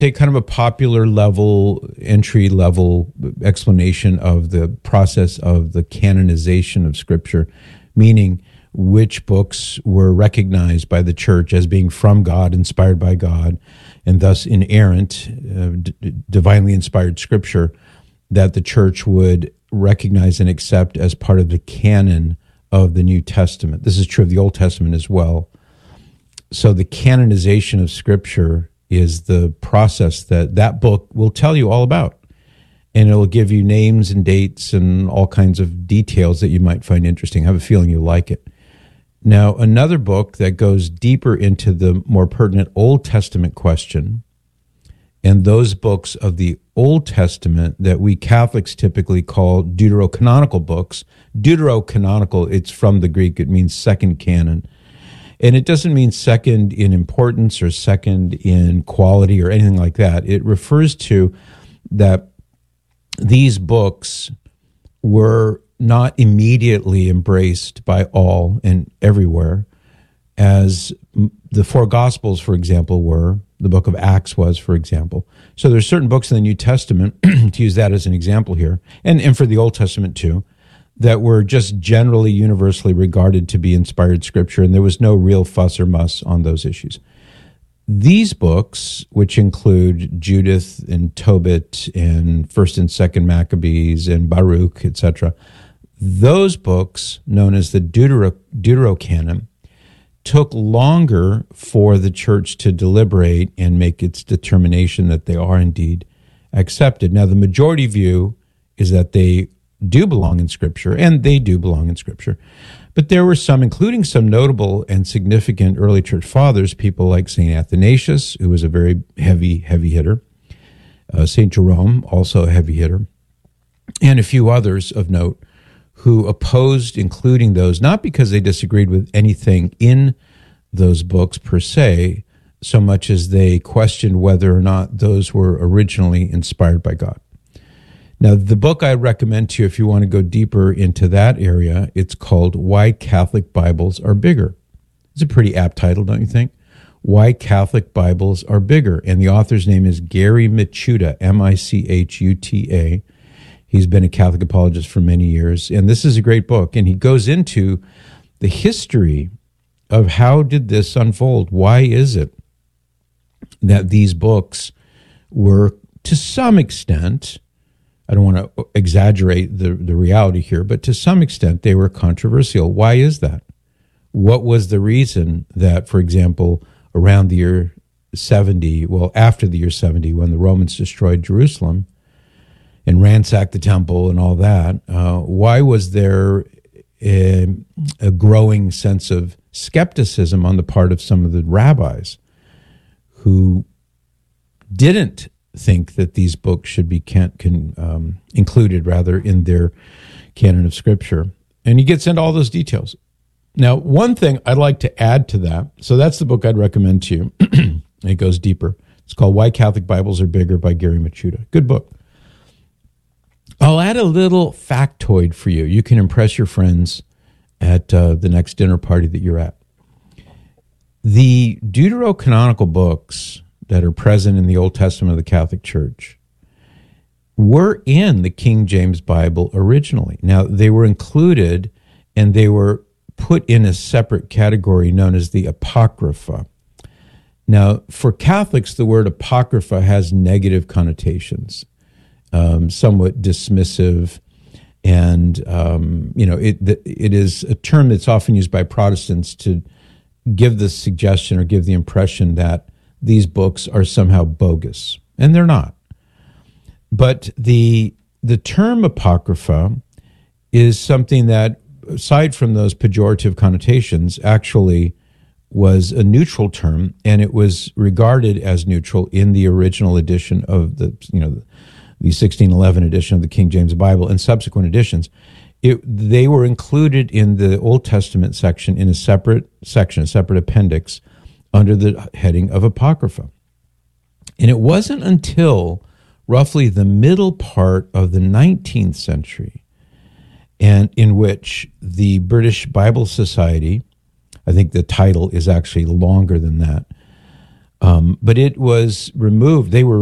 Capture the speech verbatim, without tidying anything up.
take kind of a popular level, entry level explanation of the process of the canonization of Scripture, meaning which books were recognized by the church as being from God, inspired by God, and thus inerrant, uh, d- divinely inspired Scripture that the church would recognize and accept as part of the canon of the New Testament. This is true of the Old Testament as well. So the canonization of Scripture is the process that that book will tell you all about. And it'll give you names and dates and all kinds of details that you might find interesting. I have a feeling you'll like it. Now, another book that goes deeper into the more pertinent Old Testament question, and those books of the Old Testament that we Catholics typically call deuterocanonical books. Deuterocanonical, it's from the Greek, it means second canon. And it doesn't mean second in importance or second in quality or anything like that. It refers to that these books were not immediately embraced by all and everywhere, as the four Gospels, for example, were, the book of Acts was, for example. So there's certain books in the New Testament, to use that as an example here, and, and for the Old Testament too, that were just generally universally regarded to be inspired Scripture, and there was no real fuss or muss on those issues. These books, which include Judith and Tobit and First and Second Maccabees and Baruch, et cetera, those books, known as the Deutero, Deuterocanon, took longer for the church to deliberate and make its determination that they are indeed accepted. Now, the majority view is that they do belong in Scripture, and they do belong in Scripture. But there were some, including some notable and significant early church fathers, people like Saint Athanasius, who was a very heavy, heavy hitter, uh, Saint Jerome, also a heavy hitter, and a few others of note, who opposed including those, not because they disagreed with anything in those books per se, so much as they questioned whether or not those were originally inspired by God. Now, the book I recommend to you, if you want to go deeper into that area, it's called Why Catholic Bibles Are Bigger. It's a pretty apt title, don't you think? Why Catholic Bibles Are Bigger. And the author's name is Gary Michuta, M I C H U T A. He's been a Catholic apologist for many years, and this is a great book. And he goes into the history of how did this unfold? Why is it that these books were, to some extent, I don't want to exaggerate the, the reality here, but to some extent they were controversial. Why is that? What was the reason that, for example, around the year seventy, well, after the year seventy, when the Romans destroyed Jerusalem and ransacked the temple and all that, uh, why was there a, a growing sense of skepticism on the part of some of the rabbis who didn't think that these books should be can, can, um, included, rather, in their canon of Scripture? And he gets into all those details. Now, one thing I'd like to add to that, so that's the book I'd recommend to you. It goes deeper. It's called Why Catholic Bibles Are Bigger by Gary Michuta. Good book. I'll add a little factoid for you. You can impress your friends at uh, the next dinner party that you're at. The deuterocanonical books that are present in the Old Testament of the Catholic Church were in the King James Bible originally. Now, they were included and they were put in a separate category known as the Apocrypha. Now, for Catholics, the word Apocrypha has negative connotations, um, somewhat dismissive, and um, you know, it it is a term that's often used by Protestants to give the suggestion or give the impression that these books are somehow bogus, and they're not. But the the term Apocrypha is something that, aside from those pejorative connotations, actually was a neutral term, and it was regarded as neutral in the original edition of the, you know, the sixteen eleven edition of the King James Bible and subsequent editions. It, they were included in the Old Testament section in a separate section, a separate appendix, under the heading of Apocrypha. And it wasn't until roughly the middle part of the nineteenth century, and in which the British Bible Society, I think the title is actually longer than that, Um, but it was removed. They were